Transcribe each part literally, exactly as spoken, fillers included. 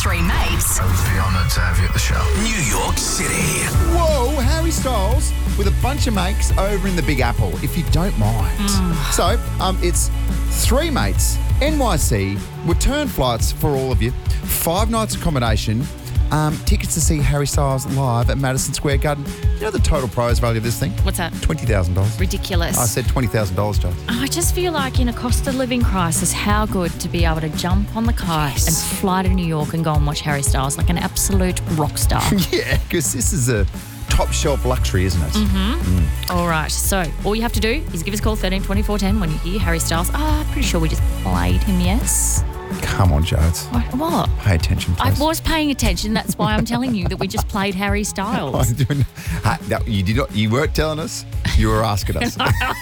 three mates. I would be honoured to have you at the show. New York City. Whoa, Harry Styles with a bunch of mates over in the Big Apple, if you don't mind. Mm. So, um, it's three mates, N Y C, return flights for all of you, five nights accommodation, um, tickets to see Harry Styles live at Madison Square Garden. You know the total prize value of this thing? What's that? twenty thousand dollars. Ridiculous. I said twenty thousand dollars, Joe. I just feel like in a cost of living crisis, how good to be able to jump on the kite Yes. and fly to New York and go and watch Harry Styles like an absolute rock star. Yeah, because this is a top shelf luxury, isn't it? Mm-hmm. All right, so all you have to do is give us a call thirteen twenty-four ten when you hear Harry Styles. Ah, pretty sure we just played him, yes? Come on, Joe. It's- What? what? Pay attention, I please. was paying attention. That's why I'm telling you that we just played Harry Styles. I'm doing- Ha- that- you did not. You weren't telling us. You were asking us. No,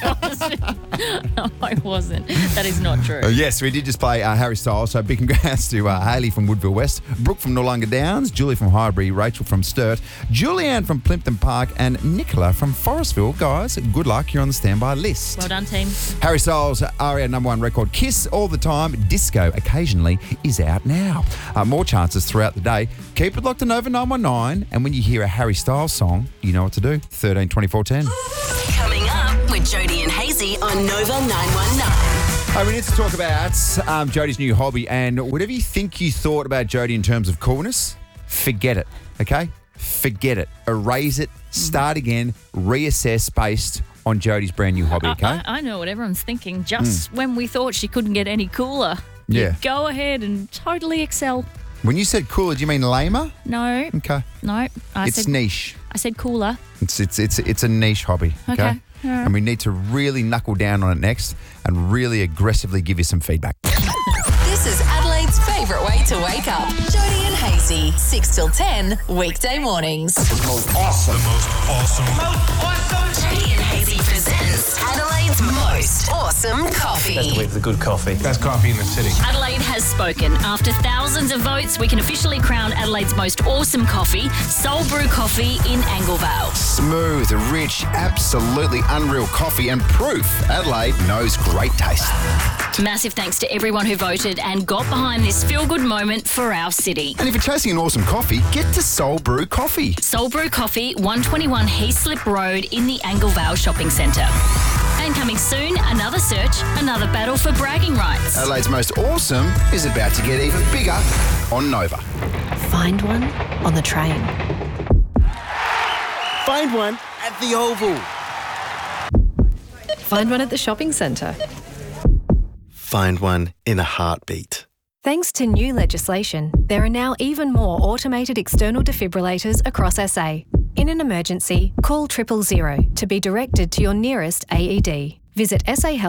I wasn't. That is not true. Uh, yes, we did just play uh, Harry Styles. So big congrats to uh, Hayley from Woodville West, Brooke from Noarlunga Downs, Julie from Highbury, Rachel from Sturt, Julianne from Plimpton Park, and Nicola from Forestville. Guys, good luck. You're on the standby list. Well done, team. Harry Styles' are our number one record. Kiss all the time, disco occasionally is out now. Uh, more chances throughout the day. Keep it locked to Nova nine one nine, and when you hear a Harry Styles song, you know what to do. thirteen twenty-four ten. Coming up with Jody and Hazy on Nova nine one nine. Hey, we need to talk about um, Jody's new hobby, and whatever you think you thought about Jody in terms of coolness, forget it, okay? Forget it. Erase it, start again, reassess based on Jody's brand new hobby, okay? I, I know what everyone's thinking. Just when we thought she couldn't get any cooler, you Yeah. go ahead and totally excel. When you said cooler, do you mean lamer? No, Okay. no. I it's said niche. I said cooler. It's it's it's it's a niche hobby, okay? Okay, all right. And we need to really knuckle down on it next and really aggressively give you some feedback. This is Adelaide's favourite way to wake up. Jody and Hazy, six till ten, weekday mornings. The most awesome. The most awesome. Jody and Hazy presents Adelaide's most awesome coffee. With the good coffee. Best coffee in the city. Adelaide has spoken. After thousands of votes, we can officially crown Adelaide's most awesome coffee, Soul Brew Coffee in Anglevale. Smooth, rich, absolutely unreal coffee and proof Adelaide knows great taste. Massive thanks to everyone who voted and got behind this feel-good moment for our city. And if you're chasing an awesome coffee, get to Soul Brew Coffee. Soul Brew Coffee, one twenty-one Heathslip Road in the Anglevale Shopping Centre. And coming soon, another search, another battle for bragging rights. Adelaide's most awesome is about to get even bigger on Nova. Find one on the train. Find one at the Oval. Find one at the shopping centre. Find one in a heartbeat. Thanks to new legislation, there are now even more automated external defibrillators across S A. In an emergency, call triple zero to be directed to your nearest A E D. Visit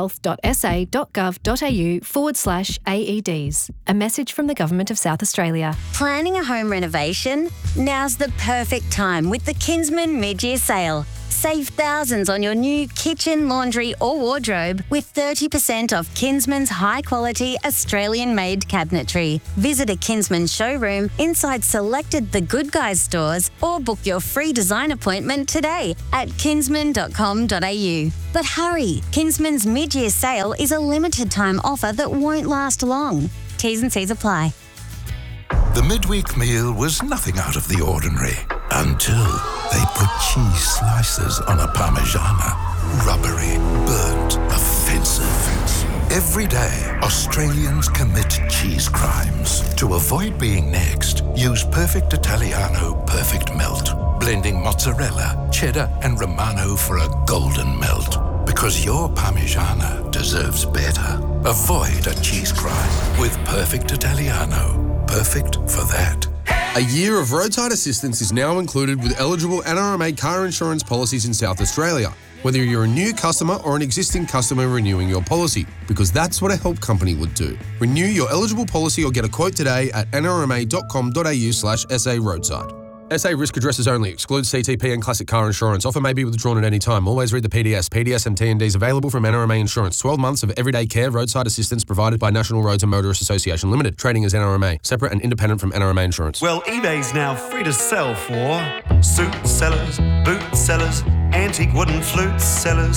sahealth.sa.gov.au forward slash AEDs. A message from the Government of South Australia. Planning a home renovation? Now's the perfect time with the Kinsman mid-year sale. Save thousands on your new kitchen, laundry or wardrobe with thirty percent off Kinsman's high-quality Australian-made cabinetry. Visit a Kinsman showroom inside selected The Good Guys stores or book your free design appointment today at kinsman dot com dot a u. But hurry, Kinsman's mid-year sale is a limited-time offer that won't last long. T's and C's apply. The midweek meal was nothing out of the ordinary until they put cheese slices on a Parmigiana. Rubbery, burnt, offensive. Every day, Australians commit cheese crimes. To avoid being next, use Perfect Italiano Perfect Melt. Blending mozzarella, cheddar and Romano for a golden melt. Because your Parmigiana deserves better. Avoid a cheese crime with Perfect Italiano. Perfect for that. A year of roadside assistance is now included with eligible N R M A car insurance policies in South Australia, whether you're a new customer or an existing customer renewing your policy, because that's what a help company would do. Renew your eligible policy or get a quote today at n r m a dot com dot a u slash s a roadside. S A risk addresses only. Excludes C T P and classic car insurance. Offer may be withdrawn at any time. Always read the P D S. P D S and T and Ds available from N R M A Insurance. twelve months of everyday care roadside assistance provided by National Roads and Motorists Association Limited. Trading as N R M A. Separate and independent from N R M A Insurance. Well, eBay's now free to sell for suit sellers, boot sellers, antique wooden flute sellers,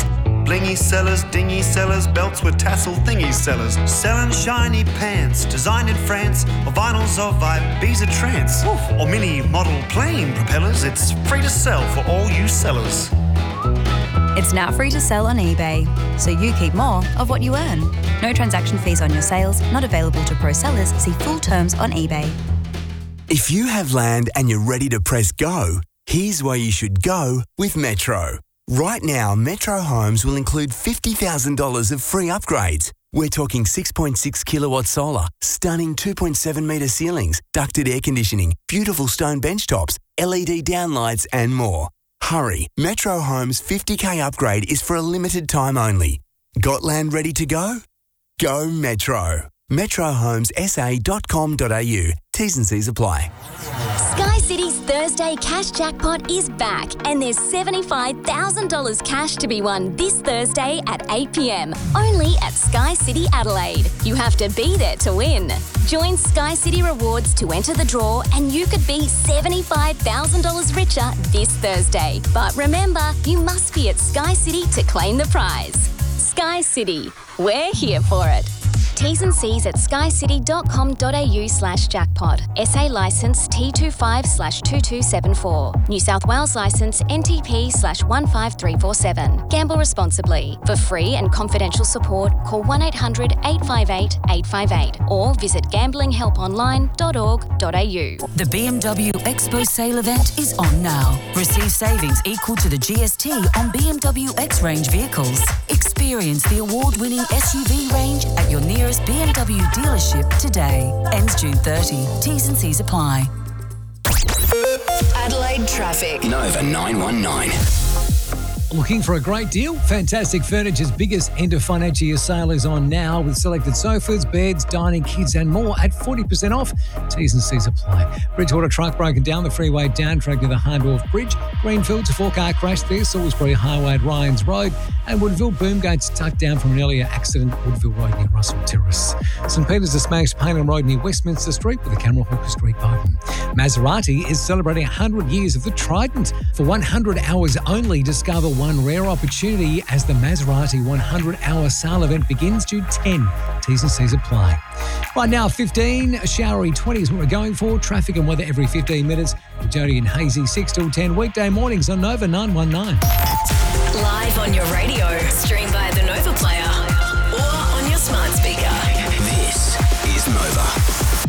Blingy sellers, dingy sellers, belts with tassel thingy sellers. Selling shiny pants, designed in France, or vinyls of Ibiza trance. Or mini model plane propellers. It's free to sell for all you sellers. It's now free to sell on eBay, so you keep more of what you earn. No transaction fees on your sales, not available to pro sellers. See full terms on eBay. If you have land and you're ready to press go, here's where you should go with Metro. Right now, Metro Homes will include fifty thousand dollars of free upgrades. We're talking six point six kilowatt solar, stunning two point seven metre ceilings, ducted air conditioning, beautiful stone bench tops, L E D downlights and more. Hurry, Metro Homes' fifty K upgrade is for a limited time only. Got land ready to go? Go Metro. metro homes s a dot com dot a u. T's and C's apply. Sky City's Thursday Cash Jackpot is back, and there's seventy-five thousand dollars cash to be won this Thursday at eight p m, only at Sky City Adelaide. You have to be there to win. Join Sky City Rewards to enter the draw, and you could be seventy-five thousand dollars richer this Thursday. But remember, you must be at Sky City to claim the prize. Sky City, we're here for it. T's and C's at skycity.com.au slash jackpot. S A licence T twenty-five slash two two seven four. New South Wales licence N T P slash one five three four seven. Gamble responsibly. For free and confidential support, call one eight hundred eight five eight eight five eight or visit gambling help online dot org dot a u. The B M W Expo sale event is on now. Receive savings equal to the G S T on B M W X-Range vehicles. Experience the award-winning S U V range at your nearest B M W dealership today. Ends June thirtieth. T's and C's apply. Adelaide traffic. Nova nine one nine. Looking for a great deal? Fantastic Furniture's biggest end of financial year sale is on now with selected sofas, beds, dining, kids and more at forty percent off. T's and C's apply. Bridgewater truck broken down the freeway down track near the Hard Wharf Bridge. Greenfields, a four-car crash there. Salisbury Highway at Ryans Road. And Woodville Boomgate's tucked down from an earlier accident at Woodville Road near Russell Terrace. St Peter's a smashed Payneham Road near Westminster Street with a camera Hooker Street Bowden. Maserati is celebrating one hundred years of the Trident. For one hundred hours only, discover one rare opportunity as the Maserati one hundred hour sale event begins June tenth. T's and C's apply. Right now, fifteen, a showery twenty is what we're going for. Traffic and weather every fifteen minutes with Jody and Hazy, six till ten, weekday mornings on Nova nine one nine. Live on your radio, stream via the Nova player or on your smart speaker. This is Nova.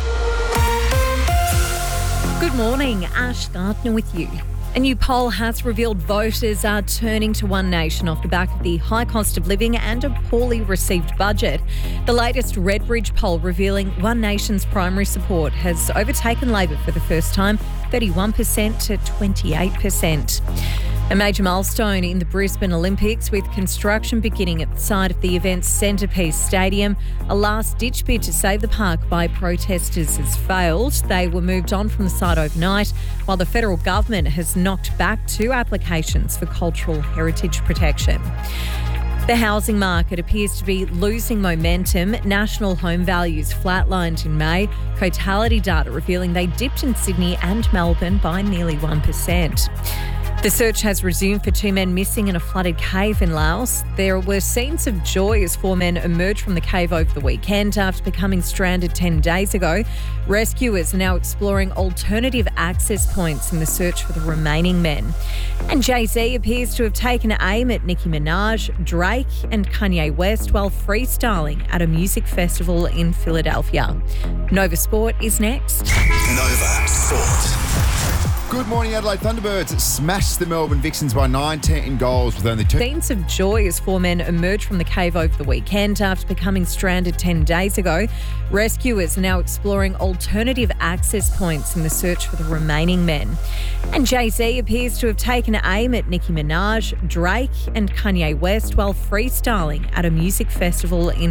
Good morning, Ash Gardner with you. A new poll has revealed voters are turning to One Nation off the back of the high cost of living and a poorly received budget. The latest Redbridge poll revealing One Nation's primary support has overtaken Labor for the first time, thirty-one percent to twenty-eight percent. A major milestone in the Brisbane Olympics with construction beginning at the side of the event's centrepiece stadium. A last-ditch bid to save the park by protesters has failed. They were moved on from the site overnight, while the federal government has knocked back two applications for cultural heritage protection. The housing market appears to be losing momentum. National home values flatlined in May. Cotality data revealing they dipped in Sydney and Melbourne by nearly one percent. The search has resumed for two men missing in a flooded cave in Laos. There were scenes of joy as four men emerged from the cave over the weekend after becoming stranded ten days ago. Rescuers are now exploring alternative access points in the search for the remaining men. And Jay-Z appears to have taken aim at Nicki Minaj, Drake and Kanye West while freestyling at a music festival in Philadelphia. Nova Sport is next. Nova Sport. Good morning, Adelaide Thunderbirds smashed the Melbourne Vixens by nineteen goals with only two. Scenes of joy as four men emerged from the cave over the weekend after becoming stranded ten days ago. Rescuers are now exploring alternative access points in the search for the remaining men. And Jay-Z appears to have taken aim at Nicki Minaj, Drake and Kanye West while freestyling at a music festival in